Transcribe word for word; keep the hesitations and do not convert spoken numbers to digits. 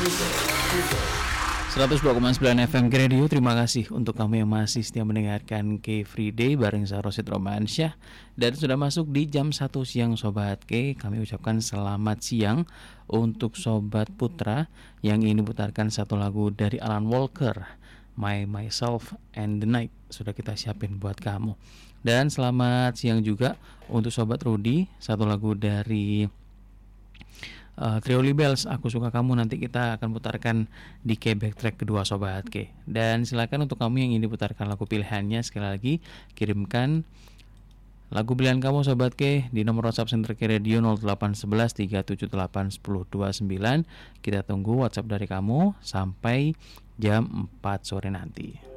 seratus dua koma sembilan F M K Radio. Terima kasih untuk kamu yang masih setia mendengarkan K Free Day bareng saya Rosid Romansyah. Dan sudah masuk di jam satu siang Sobat K. Kami ucapkan selamat siang untuk Sobat Putra yang ini putarkan satu lagu dari Alan Walker, My, Myself, and the Night. Sudah kita siapin buat kamu. Dan selamat siang juga untuk Sobat Rudi, satu lagu dari Uh, Trio Libels, Aku Suka Kamu, nanti kita akan putarkan di K Backtrack kedua Sobat K. Dan silakan untuk kamu yang ingin diputarkan lagu pilihannya, sekali lagi kirimkan lagu pilihan kamu Sobat K di nomor WhatsApp Center K Radio nol delapan satu satu tiga tujuh delapan satu nol dua sembilan. Kita tunggu WhatsApp dari kamu sampai jam empat sore nanti.